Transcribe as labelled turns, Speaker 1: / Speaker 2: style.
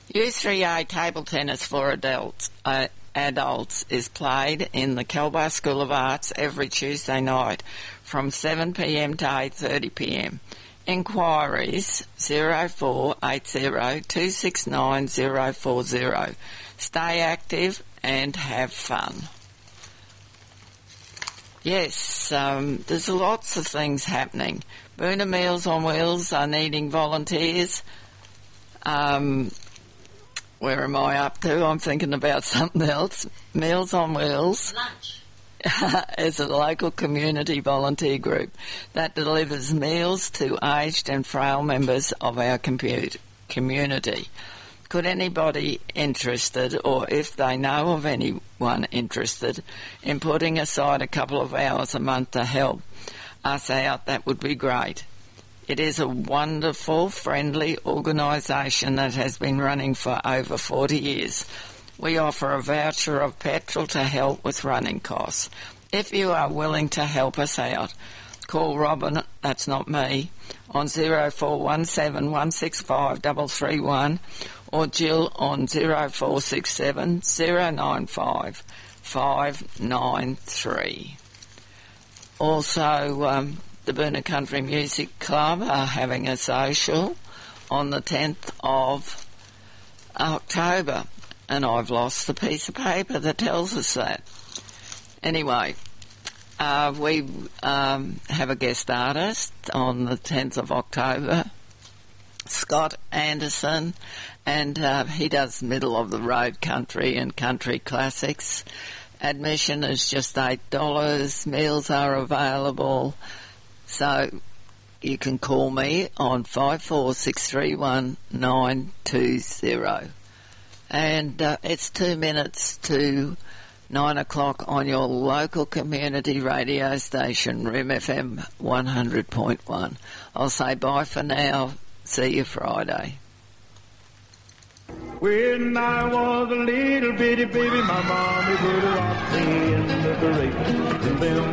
Speaker 1: U3A table tennis for adults is played in the Kelbar School of Arts every Tuesday night from 7 p.m. to 8:30 p.m. Inquiries 0480 269 040. Stay active and have fun. Yes, there's lots of things happening. Boona Meals on Wheels are needing volunteers. Where am I up to? I'm thinking about something else. Meals on Wheels.
Speaker 2: Lunch.
Speaker 1: Is a local community volunteer group that delivers meals to aged and frail members of our community. Could anybody interested, or if they know of anyone interested, in putting aside a couple of hours a month to help us out, that would be great. It is a wonderful, friendly organisation that has been running for over 40 years. We offer a voucher of petrol to help with running costs. If you are willing to help us out, call Robin, that's not me, on 0417 165 331 or Jill on 0467 095 593. Also, the Boona Country Music Club are having a social on the 10th of October, and I've lost the piece of paper that tells us that. Anyway, we have a guest artist on the 10th of October, Scott Anderson, and he does middle of the road country and country classics. Admission is just $8. Meals are available. So you can call me on 5463 920. And it's 2 minutes to 9 o'clock on your local community radio station, Room FM 100.1. I'll say bye for now. See you Friday.
Speaker 3: When I was a little bitty baby, my mommy would rock me in the parade. And then